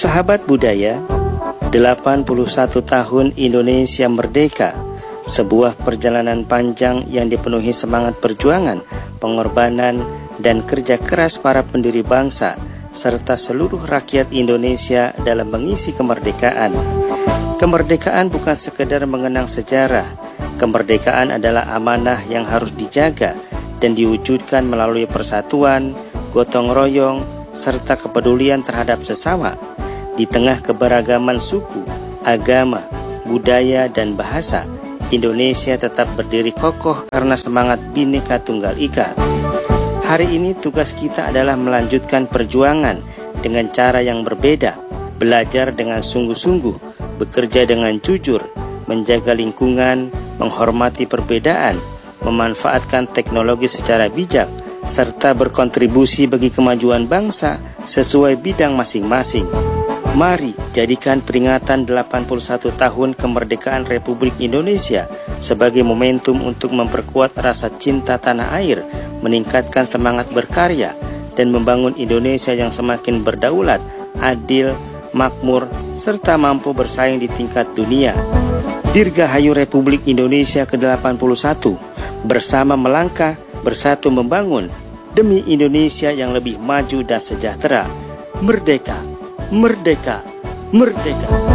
Sahabat budaya, 81 tahun Indonesia merdeka, sebuah perjalanan panjang yang dipenuhi semangat perjuangan, pengorbanan, dan kerja keras para pendiri bangsa, serta seluruh rakyat Indonesia dalam mengisi kemerdekaan. Kemerdekaan bukan sekedar mengenang sejarah. Kemerdekaan adalah amanah yang harus dijaga dan diwujudkan melalui persatuan, gotong royong, serta kepedulian terhadap sesama. Di tengah keberagaman suku, agama, budaya, dan bahasa, Indonesia tetap berdiri kokoh karena semangat Bhinneka Tunggal Ika. Hari ini tugas kita adalah melanjutkan perjuangan dengan cara yang berbeda, belajar dengan sungguh-sungguh, bekerja dengan jujur, menjaga lingkungan, menghormati perbedaan, memanfaatkan teknologi secara bijak, serta berkontribusi bagi kemajuan bangsa sesuai bidang masing-masing. Mari jadikan peringatan 81 tahun kemerdekaan Republik Indonesia sebagai momentum untuk memperkuat rasa cinta tanah air, meningkatkan semangat berkarya, dan membangun Indonesia yang semakin berdaulat, adil, makmur, serta mampu bersaing di tingkat dunia. Dirgahayu Republik Indonesia ke-81, bersama melangkah, bersatu membangun, demi Indonesia yang lebih maju dan sejahtera. Merdeka! Merdeka! Merdeka!